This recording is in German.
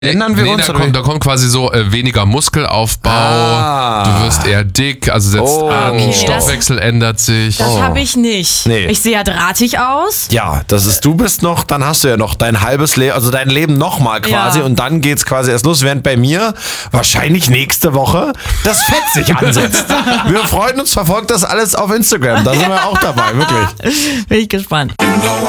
Ändern wir uns? Da kommt quasi so weniger Muskelaufbau, du wirst eher dick, also setzt an, Stoffwechsel ändert sich. Das habe ich nicht. Nee. Ich sehe ja drahtig aus. Ja, du bist noch, dann hast du ja noch dein halbes Leben, also dein Leben nochmal quasi und dann geht's quasi erst los, während bei mir wahrscheinlich nächste Woche das Fett sich ansetzt. Wir freuen uns, verfolgt das alles auf Instagram, da sind wir auch dabei, wirklich. Bin ich gespannt. You know